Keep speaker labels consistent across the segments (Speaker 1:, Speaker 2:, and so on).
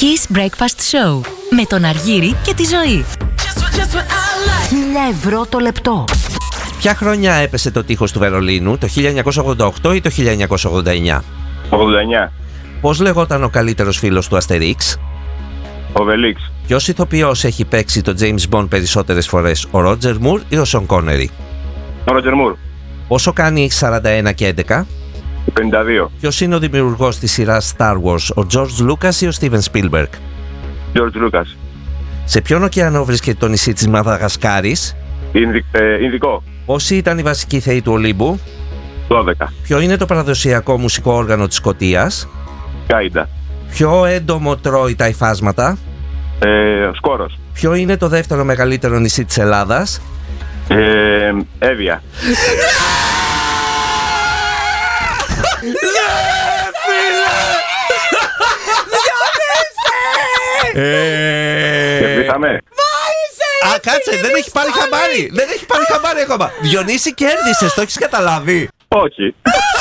Speaker 1: Kiss Breakfast Show με τον Αργύρη και τη Ζωή. 1.000 ευρώ το λεπτό.
Speaker 2: Ποια χρονιά έπεσε το τείχος του Βερολίνου, το 1988 ή το 1989?
Speaker 3: 89.
Speaker 2: Πώς λεγόταν ο καλύτερος φίλος του Αστερίξ?
Speaker 3: Ο Βελίξ.
Speaker 2: Ποιος ηθοποιός έχει παίξει το James Bond περισσότερες φορές, ο Ρότζερ Μουρ ή ο Σον Κόνερι?
Speaker 3: Ο Ρότζερ Μουρ.
Speaker 2: Πόσο κάνει 41 και 11?
Speaker 3: 52.
Speaker 2: Ποιος είναι ο δημιουργός της σειράς Star Wars, ο George Lucas ή ο Steven Spielberg?
Speaker 3: George Lucas.
Speaker 2: Σε ποιον ωκεανό βρίσκεται το νησί της Μαδαγασκάρης?
Speaker 3: Ινδικό.
Speaker 2: Πόσοι ήταν οι βασικοί θεοί του Ολύμπου?
Speaker 3: 12.
Speaker 2: Ποιο είναι το παραδοσιακό μουσικό όργανο της Σκωτίας?
Speaker 3: Κάιντα.
Speaker 2: Ποιο έντομο τρώει τα υφάσματα?
Speaker 3: Σκόρος.
Speaker 2: Ποιο είναι το δεύτερο μεγαλύτερο νησί της Ελλάδας?
Speaker 3: Εύβοια. Κερδίσαμε.
Speaker 2: Α, κάτσε, δεν έχει πάρει χαμπάρι. Δεν έχει πάρει χαμπάρι ακόμα. Διονύση, κέρδισες, το έχεις καταλάβει?
Speaker 3: Όχι.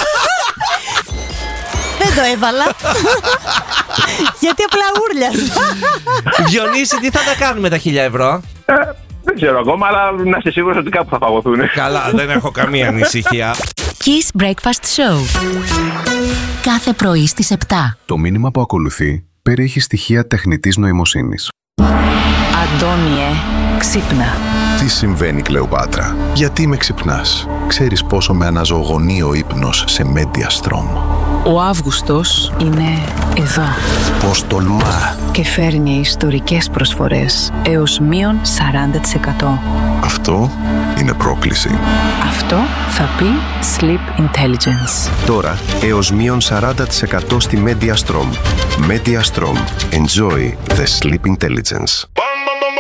Speaker 4: Δεν το έβαλα. Γιατί απλά ούρλιασα.
Speaker 2: Διονύση, τι θα τα κάνουμε τα 1.000 ευρώ?
Speaker 3: Δεν ξέρω ακόμα, αλλά να είσαι σίγουρος ότι κάπου θα παγωθούν.
Speaker 2: Καλά, δεν έχω καμία ανησυχία.
Speaker 1: Kiss Breakfast Show. Κάθε πρωί στις 7.
Speaker 5: Το μήνυμα που ακολουθεί περιέχει στοιχεία τεχνητής νοημοσύνης.
Speaker 4: Αντώνιε, ξύπνα.
Speaker 6: Τι συμβαίνει, Κλεοπάτρα? Γιατί με ξυπνάς? Ξέρεις πόσο με αναζωογονεί ο ύπνος σε Mediastrom?
Speaker 7: Ο Αύγουστος είναι εδώ.
Speaker 6: Πώς τολμά?
Speaker 7: Και φέρνει ιστορικές προσφορές έως μείον 40%.
Speaker 6: Αυτό είναι πρόκληση.
Speaker 7: Αυτό θα πει Sleep Intelligence.
Speaker 8: Τώρα έως μείον 40% στη Mediastrom. Mediastrom. Enjoy the Sleep Intelligence.